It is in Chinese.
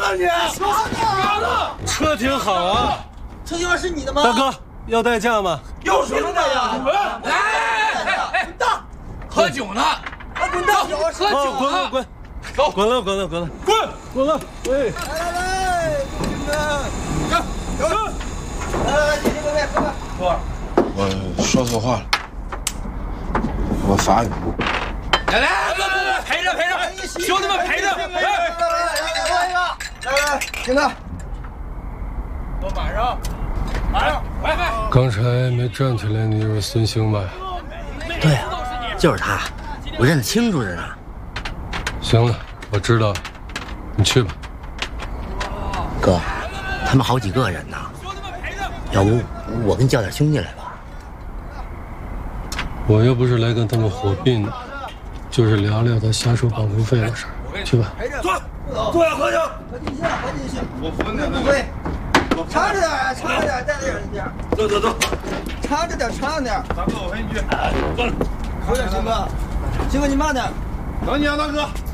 了你！啥呢？ 车挺好啊。 车型是你的吗？ 大哥，要代驾吗？ 要什么的呀？ 哎， 滚蛋！ 喝酒呢！ 滚蛋！ 喝酒呢！ 滚！ 走， 滚了！喂！ 来，兄弟们，来，姐姐妹妹，喝吧。 我说错话了，我法语。 来，陪着，兄弟们陪着。 来，停车。 都马上，来。 刚才没站起来，你就是孙兴吧？ 对啊，就是他，我认得清楚着呢。 行了，我知道了，你去吧。 哥，他们好几个人呢，要不我跟你叫点兄弟来吧？ 我又不是来跟他们火并的，就是聊聊他瞎收保护费的事儿。去吧。 坐下喝酒。 喝进去，我扶你。不会。长着点，带着点。 走。 长着点。 大哥，我陪你去。 有点行哥，行哥你慢点。 等你啊，大哥。